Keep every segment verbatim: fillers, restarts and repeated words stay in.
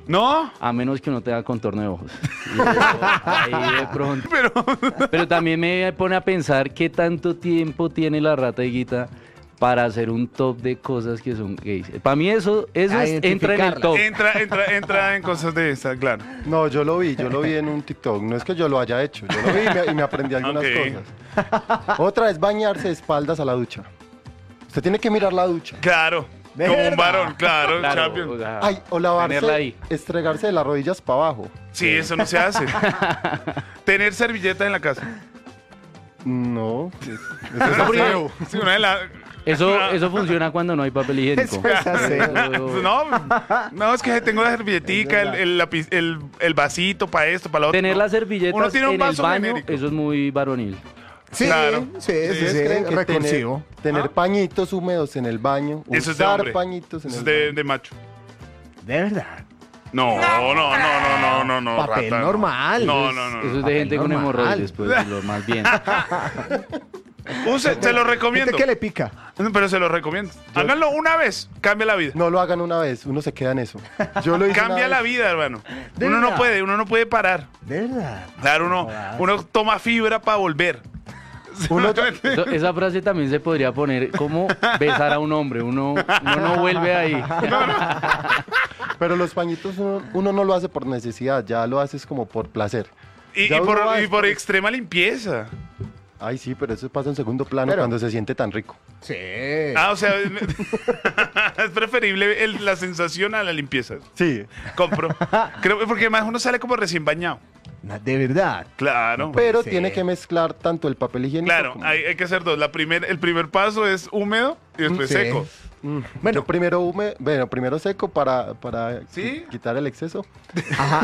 ¿No? A menos que uno tenga contorno de ojos. Y eso, ahí de pronto. Pero... Pero también me pone a pensar qué tanto tiempo tiene la rata Higuita para hacer un top de cosas que son gays. Para mí eso, eso A es- entra en el identificarlas. top. entra, entra, entra en cosas de esta, claro. No, yo lo vi, yo lo vi en un TikTok. No es que yo lo haya hecho, yo lo vi y me, y me aprendí algunas Ok. cosas. Otra es bañarse de espaldas a la ducha. Usted tiene que mirar la ducha. Claro. ¿De Como un verdad? varón, claro, Claro, champion. o sea, Ay, o tenerla lavarse, ahí. estregarse de las rodillas para abajo. Sí, eso no se hace. Tener servilleta en la casa. No, eso es porque- aseo. Sí, una de las... Eso, eso funciona cuando no hay papel higiénico. Eso es aseo. No, no, es que tengo la servilletica, el, el, lápiz- el, el vasito para esto, para lo otro. Tener no. las servilletas Uno tiene un en el vaso baño, genérico. eso es muy varonil. Sí, Claro. sí, sí, ¿Ustedes sí, creen que tener, recursivo. tener pañitos húmedos en el baño, Eso es de usar hombre. pañitos en Eso el es de, baño? de macho. De verdad. No, no, no, no, no, no, no. Papel rata, no. normal. No, no, no. Eso no. es de gente con normal. hemorroides, pues, lo más bien. Use- se lo recomiendo. Gente que le pica. Pero se lo recomiendo. Háganlo una vez, cambia la vida. No lo hagan una vez, uno se queda en eso. Yo lo hice Cambia una la vez. vida, hermano. ¿De Uno no verdad? puede, uno no puede parar. De verdad. Claro, uno, uno toma fibra para volver. Uno- Eso- esa frase también se podría poner como besar a un hombre. Uno, uno no vuelve ahí. Pero los pañitos uno, uno no lo hace por necesidad, ya lo haces como por placer. Y, Ya y uno por, va y por después. extrema limpieza. Ay, sí, pero eso pasa en segundo plano Pero- cuando se siente tan rico. Sí. Ah, o sea, es preferible el- la sensación a la limpieza. Sí, Compro. Creo porque además uno sale como recién bañado. Na- De verdad. Claro. pero ser. tiene que mezclar tanto el papel higiénico Claro, como- hay, hay que hacer dos. La primer, el primer paso es húmedo y después Sí. seco. Mm, Bueno. yo primero húmedo, bueno, primero seco para, para ¿Sí? qui- quitar el exceso. Ajá.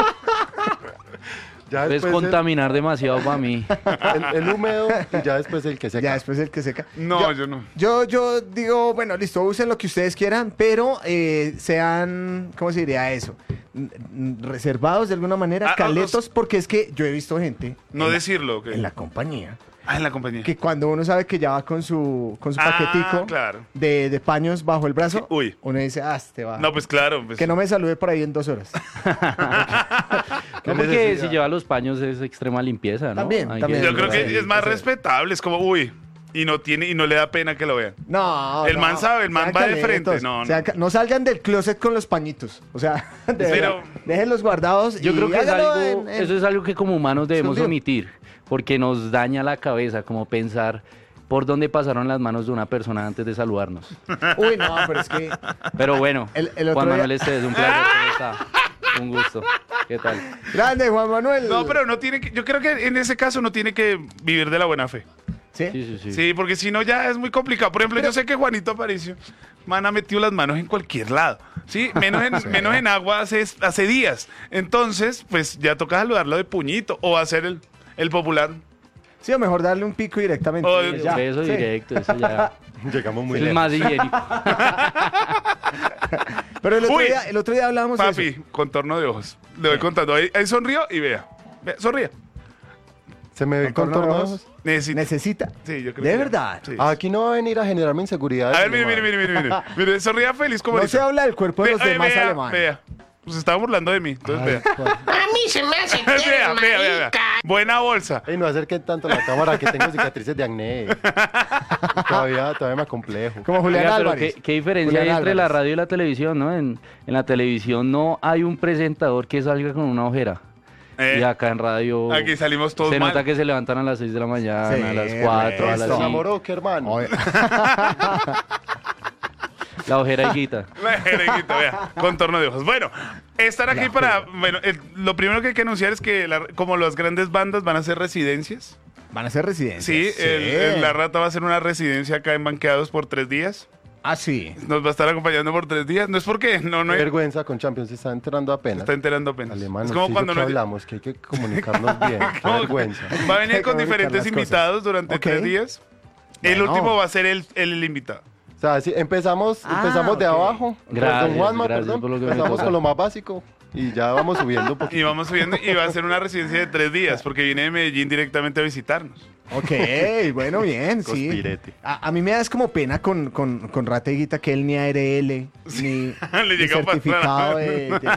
Ya Es después el, contaminar demasiado para mí. el- el húmedo y ya después el que seca. Ya después el que seca. No, yo no. Yo, yo digo, bueno, listo, usen lo que ustedes quieran, pero eh, sean, ¿cómo se diría eso? N- n- Reservados de alguna manera, Ah, caletos, os- porque es que yo he visto gente No en, la, decirlo. ok. en la compañía Ah, en la compañía. que cuando uno sabe que ya va con su, con su Ah, paquetico claro. de, de paños bajo el brazo, Uy. uno dice, ah, este va. No, pues claro. pues- Que no me salude por ahí en dos horas. No, porque necesidad? si lleva los paños es extrema limpieza, ¿no? También, Hay también. Yo creo que Sí, es más sí. respetable. Es como, uy. Y no tiene, y no le da pena que lo vean. No, El no, man sabe, el man sean va de caletos, frente, no, sean no. ca- no salgan del closet con los pañitos. O sea, de Pero- verdad, déjenlos guardados. Yo y creo que es háganlo algo, en- en- eso es algo que como humanos debemos escondido. omitir, porque nos daña la cabeza como pensar por dónde pasaron las manos de una persona antes de saludarnos. Uy, no, pero es que. Pero bueno, El- el otro Juan día- Manuel Esteves, un placer, ¿cómo está? Un gusto. ¿Qué tal? Grande, Juan Manuel. No, pero no tiene que, yo creo que en ese caso no tiene que vivir de la buena fe. ¿Sí? Sí, sí, sí. Sí, porque si no ya es muy complicado. Por ejemplo, yo sé que Juanito Aparicio, man, ha metido las manos en cualquier lado. Sí, menos en, menos en agua hace, hace días. Entonces, pues ya toca saludarlo de puñito o hacer el, el popular. Sí, o mejor darle un pico directamente. Oh, y Un ya. beso Sí. directo, eso ya Llegamos muy eso es lejos. más higiénico. Pero el otro, Uy, día, el otro día hablábamos de Papi, eso. contorno de ojos. Le voy contando. Ahí, ahí sonrió y vea. Vea, sonríe. ¿Se me ve ¿Contorno de contorno de ojos? ojos? Necesita. Necesita. Sí, yo creo ¿De que ya. verdad? Sí. Aquí no va a venir a generarme inseguridad. A ver, mire, mire, mire, mire, mire. Mire, sonría feliz como No ahorita. se habla del cuerpo de los Ve- demás vea, alemanes. Vea, pues estaba burlando de mí. Entonces, vea. A mí se me hace que Vea, eres vea, vea, vea. marica. Buena bolsa. Ey, no acerquen tanto la cámara que tengo cicatrices de acné. todavía, todavía me acomplejo. Como Julián Oiga, pero Álvarez. ¿qué, qué diferencia Julián hay entre la Álvarez. radio y la televisión, no? En, en la televisión no hay un presentador que salga con una ojera. Eh, Y acá en radio Aquí salimos todos se mal. nota que se levantan a las seis de la mañana, Sí, a las cuatro, a las resto. ¿Se cinco. enamoró? ¿Qué hermano? Oye, La ojera higuita. La jereguita, vea, contorno de ojos. Bueno, estar aquí La para. Bueno, el- lo primero que hay que anunciar es que, la- como las grandes bandas van a ser residencias. van a ser residencias. Sí, el- el- la rata va a ser una residencia acá en Banqueados por tres días. Ah, sí. Nos va a estar acompañando por tres días. No es porque no, no Qué hay- vergüenza con Champions, se está enterando se apenas. está enterando apenas. Alemán, es como sí, cuando ¿qué no hablamos, que hay que comunicarnos bien. Qué No, vergüenza. Va a venir Hay que con comunicar diferentes las cosas. invitados durante Ok. tres días. El Bueno. último va a ser el, el, el invitado. O sea, sí, empezamos, Ah, empezamos de ok. abajo. Gracias, Don Juanma, gracias perdón. por lo que me Empezamos toca. con lo más básico y ya vamos subiendo un Y poquito. vamos subiendo y va a ser una residencia de tres días porque viene de Medellín directamente a visitarnos. Ok, bueno, bien, sí. Conspirete. A, a mí me da es como pena con, con, con Rata Higuita que él ni A R L, ni, Le ni llega a pasar. certificado de, de-